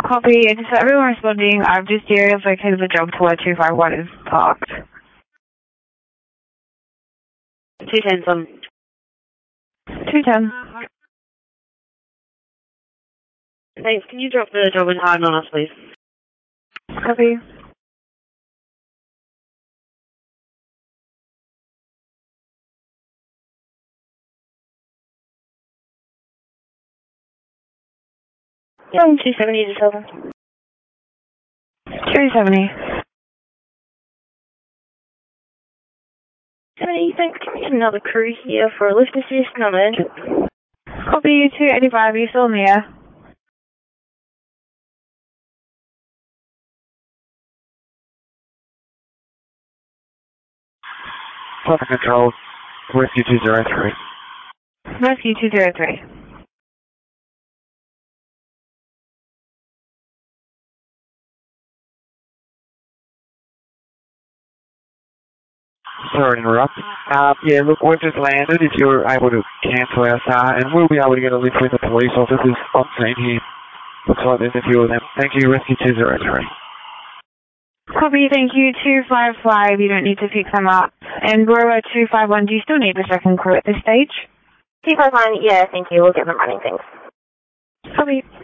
Copy. It's everyone responding. I've just located the job to where 251 is parked. 210 some. 210. Thanks. Can you drop the job and time on us, please? Copy. Yeah, 270 to 7. 270. 70, thanks. Can we get another crew here for a lift assist on the engine? Copy. 285. Are you still in the air? Traffic control. Rescue 203. Rescue 203. Sorry to interrupt. Yeah, look, we've just landed. If you're able to cancel our start, and we'll be able to get a lift with the police officers on scene here. Looks like there's a few of them. Thank you, Rescue 203. Copy, thank you. 255, you don't need to pick them up. And Rover 251, do you still need the second crew at this stage? 251, yeah, thank you. We'll get them running, thanks. Copy.